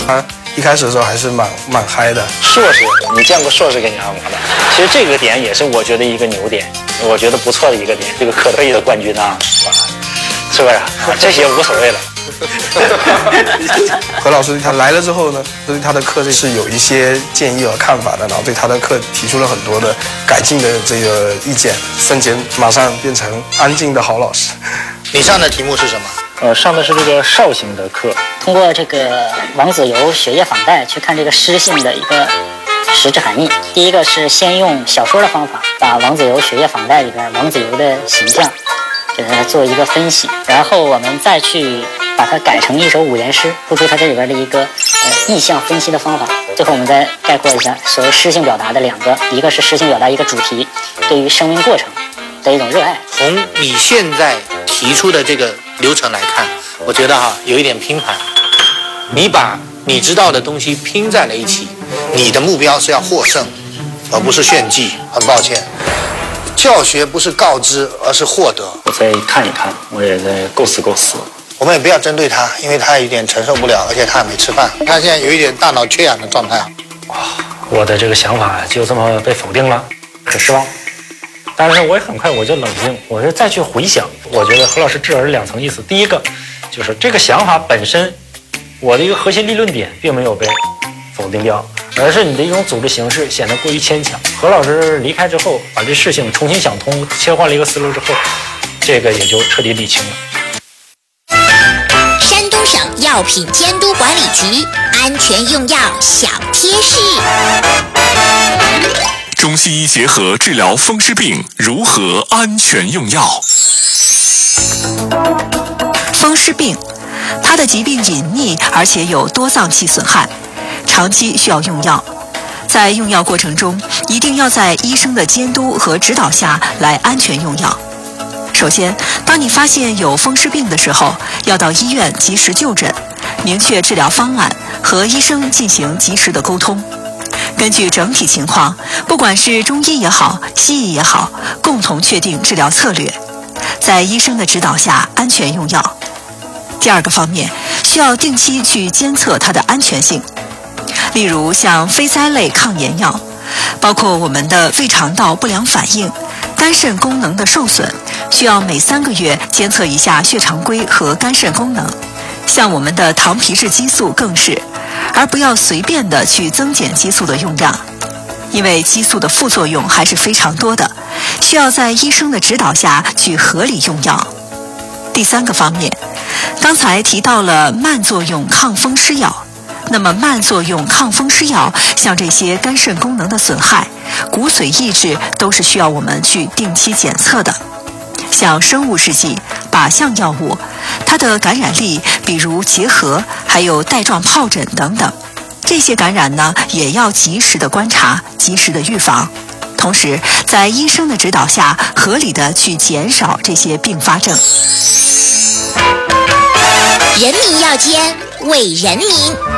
他一开始的时候还是蛮嗨的。 硕士，你见过硕士给你按摩的？其实这个点也是我觉得一个牛点，我觉得不错的一个点。这个可乐的冠军啊，是不是？这些无所谓了。 何老师他来了之后呢，对他的课是有一些建议和看法的，然后对他的课提出了很多的改进的这个意见。孙杰马上变成安静的好老师。 你上的题目是什么？ 上的是这个绍兴的课， 通过这个王子猷血液访带去看这个诗性的一个实质含义。第一个是先用小说的方法，把王子猷血液访带里边王子猷的形象给它做一个分析，然后我们再去把它改成一首五言诗，突出它这里边的一个意象分析的方法。最后我们再概括一下所谓诗性表达的两个，一个是诗性表达一个主题，对于生命过程的一种热爱。 从你现在提出的这个流程来看，我觉得有一点拼盘，你把你知道的东西拼在了一起，你的目标是要获胜，而不是炫技。很抱歉，教学不是告知，而是获得。 我再看一看，我也在构思构思。 我们也不要针对他，因为他有点承受不了，而且他也没吃饭，他现在有一点大脑缺氧的状态。 我的这个想法就这么被否定了，很失望。但是我也很快我就冷静，我就再去回想，我觉得何老师至少是两层意思。第一个就是这个想法本身，我的一个核心立论点并没有被否定掉，而是你的一种组织形式显得过于牵强。何老师离开之后，把这事情重新想通，切换了一个思路之后，这个也就彻底理清了。 山东省药品监督管理局安全用药小贴士。 中西医结合治疗风湿病，如何安全用药？ 风湿病，它的疾病隐匿，而且有多脏器损害，长期需要用药。在用药过程中，一定要在医生的监督和指导下来安全用药。首先，当你发现有风湿病的时候，要到医院及时就诊，明确治疗方案，和医生进行及时的沟通。根据整体情况，不管是中医也好，西医也好，共同确定治疗策略，在医生的指导下安全用药。第二个方面，需要定期去监测它的安全性。例如像非甾类抗炎药，包括我们的胃肠道不良反应、肝肾功能的受损，需要每3个月监测一下血常规和肝肾功能。像我们的糖皮质激素更是，而不要随便的去增减激素的用量，因为激素的副作用还是非常多的，需要在医生的指导下去合理用药。第三个方面，刚才提到了慢作用抗风湿药，那么慢作用抗风湿药，像这些肝肾功能的损害、骨髓抑制，都是需要我们去定期检测的。像生物制剂、靶向药物，它的感染力，比如结核，还有带状疱疹等等，这些感染呢，也要及时的观察，及时的预防。同时，在医生的指导下，合理的去减少这些并发症。 人民药监为人民。